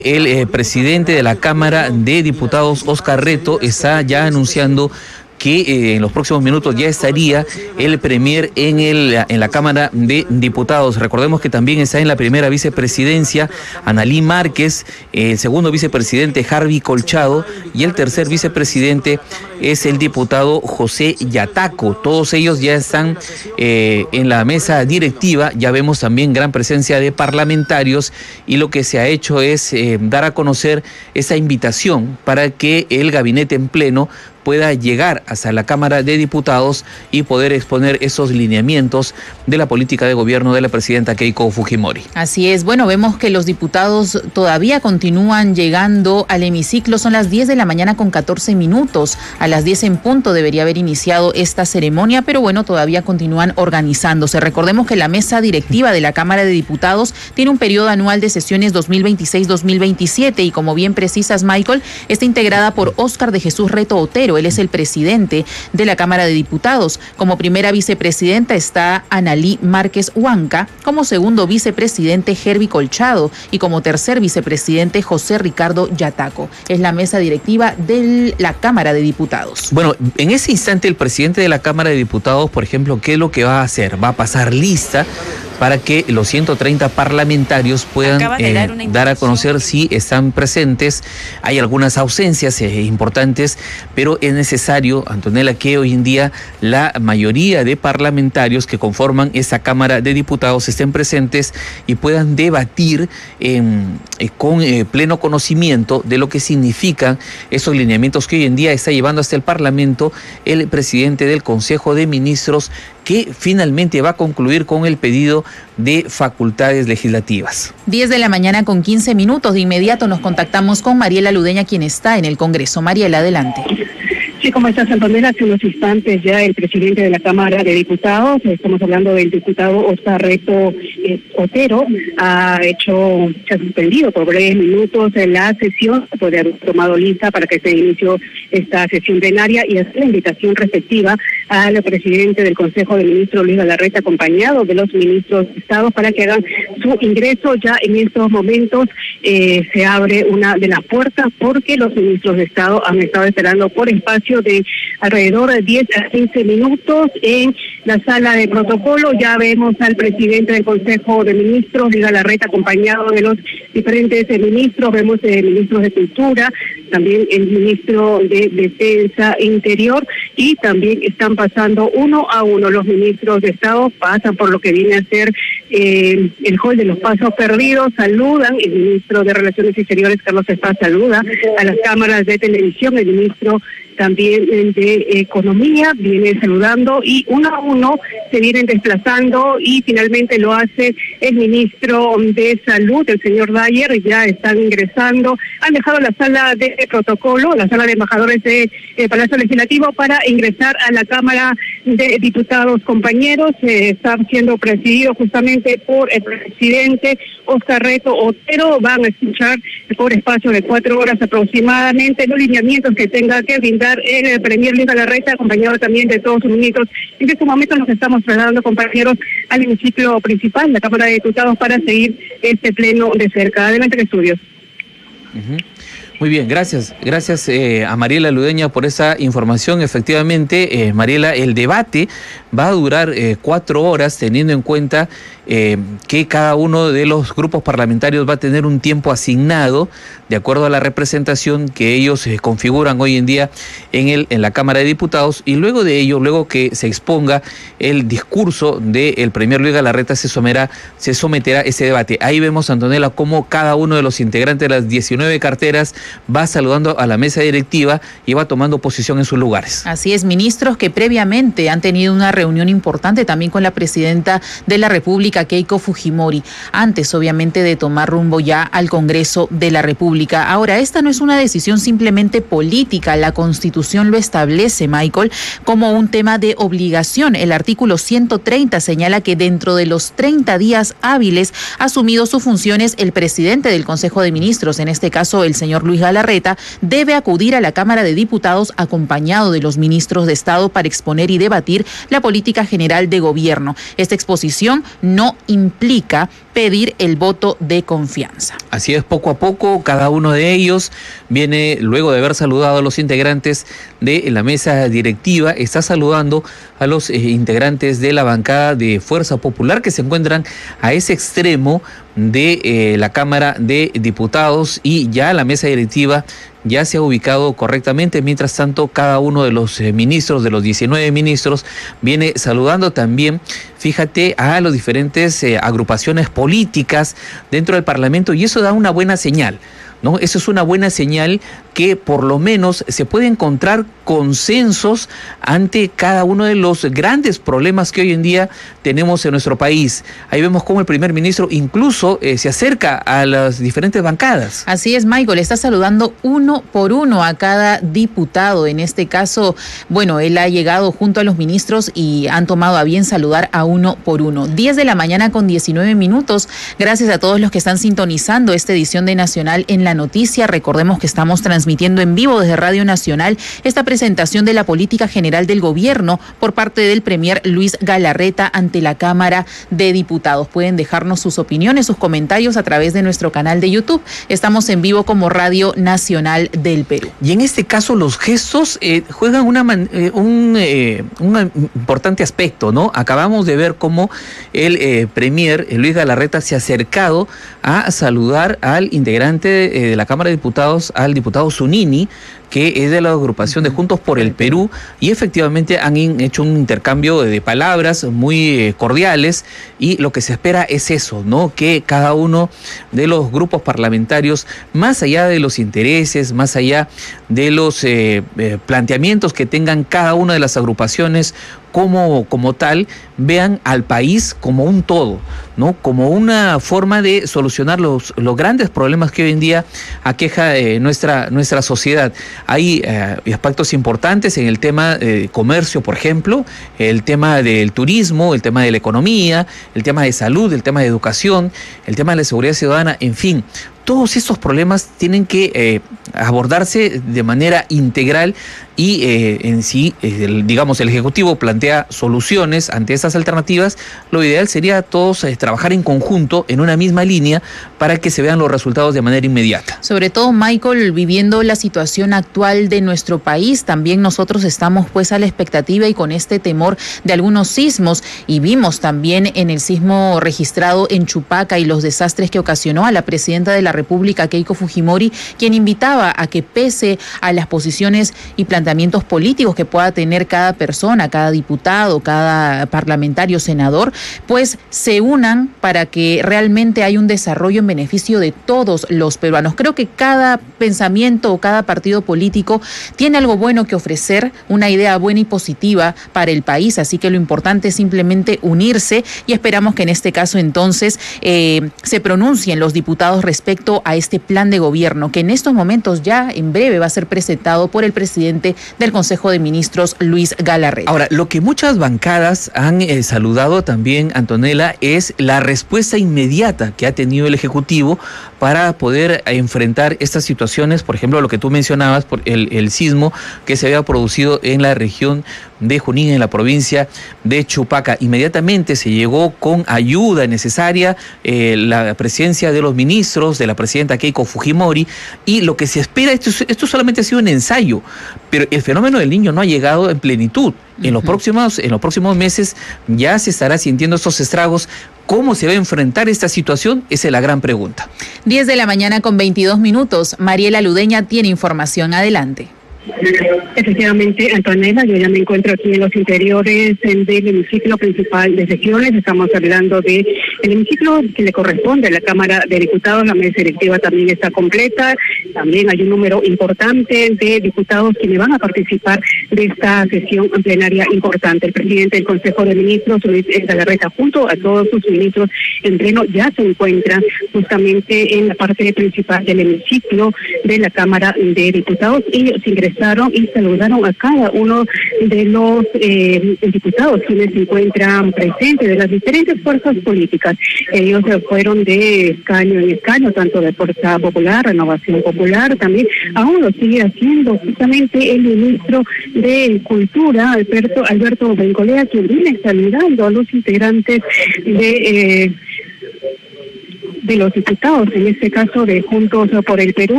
El presidente de la Cámara de Diputados, Óscar Reto, está ya anunciando que en los próximos minutos ya estaría el premier en la Cámara de Diputados. Recordemos que también está en la primera vicepresidencia Analí Márquez, el segundo vicepresidente Harvey Colchado y el tercer vicepresidente es el diputado José Yataco. Todos ellos ya están en la mesa directiva. Ya vemos también gran presencia de parlamentarios y lo que se ha hecho es dar a conocer esa invitación para que el gabinete en pleno pueda llegar hasta la Cámara de Diputados y poder exponer esos lineamientos de la política de gobierno de la presidenta Keiko Fujimori. Así es, bueno, vemos que los diputados todavía continúan llegando al hemiciclo, son las 10 de la mañana con 14 minutos, a las 10 en punto debería haber iniciado esta ceremonia, pero bueno, todavía continúan organizándose. Recordemos que la mesa directiva de la Cámara de Diputados tiene un periodo anual de sesiones 2026-2027 y como bien precisas, Michael, está integrada por Óscar de Jesús Reto Otero. Él es el presidente de la Cámara de Diputados. Como primera vicepresidenta está Analí Márquez Huanca, como segundo vicepresidente Herby Colchado y como tercer vicepresidente José Ricardo Yataco. Es la mesa directiva de la Cámara de Diputados. Bueno, en ese instante el presidente de la Cámara de Diputados, por ejemplo, ¿qué es lo que va a hacer? Va a pasar lista para que los 130 parlamentarios puedan dar a conocer si están presentes. Hay algunas ausencias importantes, pero es necesario, Antonella, que hoy en día la mayoría de parlamentarios que conforman esa Cámara de Diputados estén presentes y puedan debatir con pleno conocimiento de lo que significan esos lineamientos que hoy en día está llevando hasta el Parlamento el presidente del Consejo de Ministros, que finalmente va a concluir con el pedido de facultades legislativas. 10 de la mañana con 15 minutos. De inmediato nos contactamos con Mariela Ludeña, quien está en el Congreso. Mariela, adelante. Sí, como estás, Antonella, hace unos instantes ya el presidente de la Cámara de Diputados, estamos hablando del diputado Óscar Reto Otero, se ha suspendido por breves minutos la sesión, puede haber tomado lista para que se inicie esta sesión plenaria y hacer la invitación respectiva al presidente del Consejo de Ministros, Luis Galarreta, acompañado de los ministros de Estado, para que hagan su ingreso. Ya en estos momentos se abre una de las puertas porque los ministros de Estado han estado esperando por espacio de alrededor de 10 a 15 minutos en la sala de protocolo. Ya vemos al presidente del Consejo de Ministros, Luis Galarreta, acompañado de los diferentes ministros. Vemos ministros de Cultura, también el ministro de Defensa e Interior, y también están pasando uno a uno los ministros de Estado, pasan por lo que viene a ser el hall de los pasos perdidos, saludan, el ministro de Relaciones Exteriores, Carlos Espá, saluda a las cámaras de televisión, el ministro también de Economía viene saludando y uno a uno se vienen desplazando y finalmente lo hace el ministro de Salud, el señor Dyer. Ya están ingresando, han dejado la sala de protocolo, la sala de embajadores de Palacio Legislativo para ingresar a la Cámara de Diputados. Compañeros, está siendo presidido justamente por el presidente Óscar Reto Otero. Van a escuchar por espacio de 4 horas aproximadamente los lineamientos que tenga que brindar el premier Luis Galarreta, acompañado también de todos sus ministros. En este momento nos estamos trasladando, compañeros, al hemiciclo principal, la Cámara de Diputados, para seguir este pleno de cerca. Adelante, en estudios. Muy bien, gracias a Mariela Ludeña por esa información. Efectivamente, Mariela, el debate va a durar 4 horas, teniendo en cuenta que cada uno de los grupos parlamentarios va a tener un tiempo asignado de acuerdo a la representación que ellos configuran hoy en día en la Cámara de Diputados, y luego de ello, luego que se exponga el discurso del premier Luis Galarreta, se someterá ese debate. Ahí vemos, Antonella, cómo cada uno de los integrantes de las 19 carteras va saludando a la mesa directiva y va tomando posición en sus lugares. Así es, ministros que previamente han tenido una reunión importante también con la presidenta de la República, Keiko Fujimori, antes obviamente de tomar rumbo ya al Congreso de la República. Ahora, esta no es una decisión simplemente política, la Constitución lo establece, Michael, como un tema de obligación. El artículo 130 señala que dentro de los 30 días hábiles asumido sus funciones, el presidente del Consejo de Ministros, en este caso el señor Luis Galarreta, debe acudir a la Cámara de Diputados acompañado de los ministros de Estado para exponer y debatir la política general de gobierno. Esta exposición no no implica pedir el voto de confianza. Así es, poco a poco cada uno de ellos viene, luego de haber saludado a los integrantes de la mesa directiva, está saludando a los integrantes de la bancada de Fuerza Popular que se encuentran a ese extremo de la Cámara de Diputados, y ya la mesa directiva ya se ha ubicado correctamente. Mientras tanto, cada uno de los ministros, de los 19 ministros, viene saludando también, fíjate, a las diferentes agrupaciones políticas dentro del Parlamento, y eso da una buena señal, ¿no? Eso es una buena señal, que por lo menos se puede encontrar consensos ante cada uno de los grandes problemas que hoy en día tenemos en nuestro país. Ahí vemos cómo el primer ministro incluso se acerca a las diferentes bancadas. Así es, Michael, está saludando uno por uno a cada diputado. En este caso, bueno, él ha llegado junto a los ministros y han tomado a bien saludar a uno por uno. 10 de la mañana con 19 minutos. Gracias a todos los que están sintonizando esta edición de Nacional en la Noticia. Recordemos que estamos transmitiendo en vivo desde Radio Nacional esta presentación de la política general del gobierno por parte del premier Luis Galarreta ante la Cámara de Diputados. Pueden dejarnos sus opiniones, sus comentarios a través de nuestro canal de YouTube. Estamos en vivo como Radio Nacional del Perú. Y en este caso los gestos juegan un importante aspecto, ¿no? Acabamos de ver cómo el premier Luis Galarreta se ha acercado a saludar al integrante de la Cámara de Diputados, al diputado Zunini, que es de la agrupación de Juntos por el Perú, y efectivamente han hecho un intercambio de palabras muy cordiales, y lo que se espera es eso, ¿no? Que cada uno de los grupos parlamentarios, más allá de los intereses, más allá de los planteamientos que tengan cada una de las agrupaciones como tal, vean al país como un todo, ¿no? Como una forma de solucionar los grandes problemas que hoy en día aqueja nuestra sociedad. Hay aspectos importantes en el tema de comercio, por ejemplo, el tema del turismo, el tema de la economía, el tema de salud, el tema de educación, el tema de la seguridad ciudadana, en fin. Todos estos problemas tienen que abordarse de manera integral, y en sí, digamos, el Ejecutivo plantea soluciones ante estas alternativas. Lo ideal sería todos trabajar en conjunto, en una misma línea, para que se vean los resultados de manera inmediata. Sobre todo, Michael, viviendo la situación actual de nuestro país, también nosotros estamos pues a la expectativa y con este temor de algunos sismos, y vimos también en el sismo registrado en Chupaca y los desastres que ocasionó a la presidenta de la República, Keiko Fujimori, quien invitaba a que, pese a las posiciones y planteamientos políticos que pueda tener cada persona, cada diputado, cada parlamentario, senador, pues se unan para que realmente haya un desarrollo en beneficio de todos los peruanos. Creo que cada pensamiento o cada partido político tiene algo bueno que ofrecer, una idea buena y positiva para el país, así que lo importante es simplemente unirse, y esperamos que en este caso entonces se pronuncien los diputados respecto a este plan de gobierno, que en estos momentos ya en breve va a ser presentado por el presidente del Consejo de Ministros, Luis Galarreta. Ahora, lo que muchas bancadas han saludado también, Antonella, es la respuesta inmediata que ha tenido el Ejecutivo para poder enfrentar estas situaciones. Por ejemplo, lo que tú mencionabas, por el sismo que se había producido en la región de Junín, en la provincia de Chupaca. Inmediatamente se llegó con ayuda necesaria, la presencia de los ministros, de la presidenta Keiko Fujimori, y lo que se espera, esto solamente ha sido un ensayo, pero el fenómeno del Niño no ha llegado en plenitud. En los próximos meses ya se estará sintiendo estos estragos. ¿Cómo se va a enfrentar esta situación? Esa es la gran pregunta. 10 de la mañana con 22 minutos. Mariela Ludeña tiene información. Adelante. Efectivamente, Antonella, yo ya me encuentro aquí en los interiores del hemiciclo principal de sesiones. Estamos hablando del hemiciclo que le corresponde a la Cámara de Diputados. La mesa directiva también está completa. También hay un número importante de diputados que van a participar de esta sesión plenaria importante. El presidente del Consejo de Ministros, Luis Galarreta, junto a todos sus ministros en pleno, ya se encuentran justamente en la parte principal del hemiciclo de la Cámara de Diputados. Ellos ingresaron pasaron y saludaron a cada uno de los diputados quienes se encuentran presentes de las diferentes fuerzas políticas. Ellos fueron de escaño en escaño, tanto de Fuerza Popular, Renovación Popular, también aún lo sigue haciendo justamente el ministro de Cultura, Alberto Bencolea, quien viene saludando a los integrantes de los diputados, en este caso de Juntos por el Perú.